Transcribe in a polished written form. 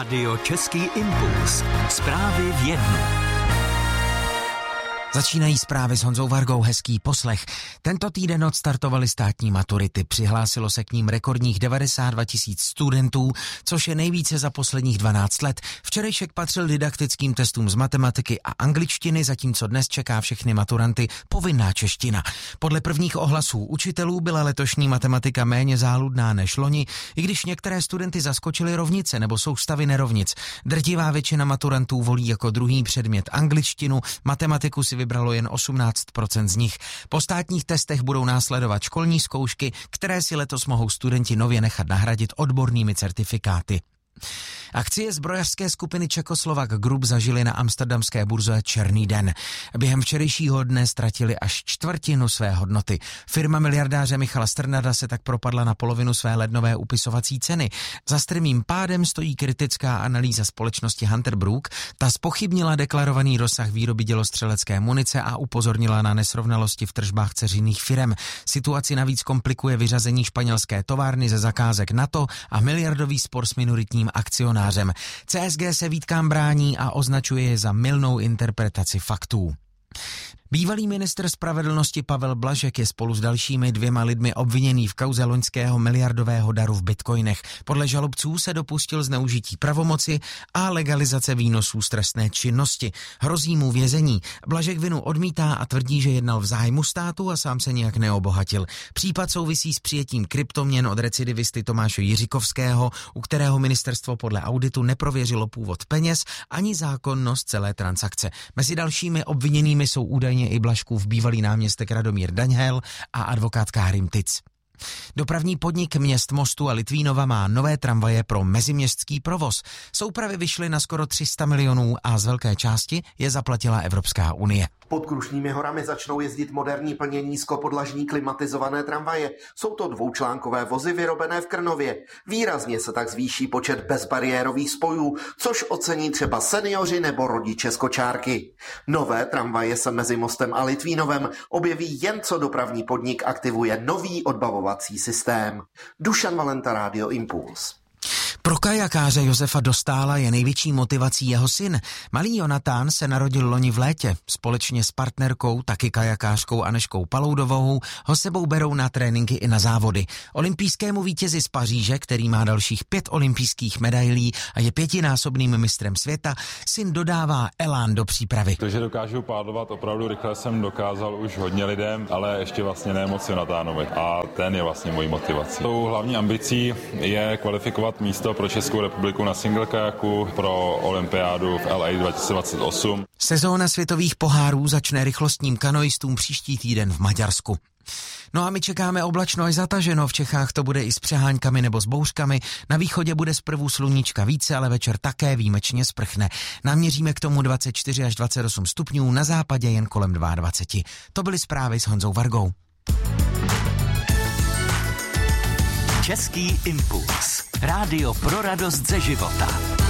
Rádio Český impuls. Zprávy v jednu. Začínají zprávy s Honzou Vargou, hezký poslech. Tento týden odstartovaly státní maturity. Přihlásilo se k ním rekordních 92 000 studentů, což je nejvíce za posledních 12 let. Včerejšek patřil didaktickým testům z matematiky a angličtiny, zatímco dnes čeká všechny maturanty povinná čeština. Podle prvních ohlasů učitelů byla letošní matematika méně záludná než loni, i když některé studenty zaskočily rovnice nebo soustavy nerovnic. Drtivá většina maturantů volí jako druhý předmět angličtinu, matematiku si vybralo jen 18% z nich. Po státních testech budou následovat školní zkoušky, které si letos mohou studenti nově nechat nahradit odbornými certifikáty. Akcie zbrojařské skupiny Czechoslovak Group zažily na amsterdamské burze černý den. Během včerejšího dne ztratili až čtvrtinu své hodnoty. Firma miliardáře Michala Strnada se tak propadla na polovinu své lednové upisovací ceny. Za strmým pádem stojí kritická analýza společnosti Hunter Brook. Ta zpochybnila deklarovaný rozsah výroby dělostřelecké munice a upozornila na nesrovnalosti v tržbách dceřiných firem. Situaci navíc komplikuje vyřazení španělské továrny ze zakázek NATO a miliardový spor s minoritním akcionářem. CSG se výtkám brání a označuje je za mylnou interpretaci faktů. Bývalý ministr spravedlnosti Pavel Blažek je spolu s dalšími 2 lidmi obviněný v kauze loňského miliardového daru v bitcoinech. Podle žalobců se dopustil zneužití pravomoci a legalizace výnosů z trestné činnosti. Hrozí mu vězení. Blažek vinu odmítá a tvrdí, že jednal v zájmu státu a sám se nijak neobohatil. Případ souvisí s přijetím kryptoměn od recidivisty Tomáše Jiříkovského, u kterého ministerstvo podle auditu neprověřilo původ peněz ani zákonnost celé transakce. Mezi dalšími obviněnými jsou údajně i Blažkův bývalý náměstek Radomír Daňhel a advokát Karim Tic. Dopravní podnik měst Mostu a Litvínova má nové tramvaje pro meziměstský provoz. Soupravy vyšly na skoro 300 milionů a z velké části je zaplatila Evropská unie. Pod Krušnými horami začnou jezdit moderní plně nízkopodlažní klimatizované tramvaje. Jsou to dvoučlánkové vozy vyrobené v Krnově. Výrazně se tak zvýší počet bezbariérových spojů, což ocení třeba seniori nebo rodiče z kočárky. Nové tramvaje se mezi Mostem a Litvínovem objeví jen co dopravní podnik aktivuje nový odbavovací systém. Dušan Valenta, Rádio Impuls. Pro kajakáře Josefa Dostála je největší motivací jeho syn. Malý Jonatán se narodil loni v létě. Společně s partnerkou, taky kajakářkou Anežkou Paloudovou, ho sebou berou na tréninky i na závody. Olympijskému vítězi z Paříže, který má dalších 5 olympijských medailí a je 5násobným mistrem světa, syn dodává elán do přípravy. To, že dokážu pádlovat opravdu rychle, jsem dokázal už hodně lidem, ale ještě vlastně ne moc Jonatánovi. A ten je vlastně mojí motivací. Tou hlavní ambicí je kvalifikovat místo pro Českou republiku na single kajaku pro olympiádu v LA 2028. Sezóna světových pohárů začne rychlostním kanoistům příští týden v Maďarsku. No a my čekáme oblačno až zataženo, v Čechách to bude i s přeháňkami nebo s bouřkami, na východě bude zprvu sluníčka více, ale večer také výjimečně sprchne. Naměříme k tomu 24 až 28 stupňů, na západě jen kolem 22. To byly zprávy s Honzou Vargou. Český impuls. Rádio pro radost ze života.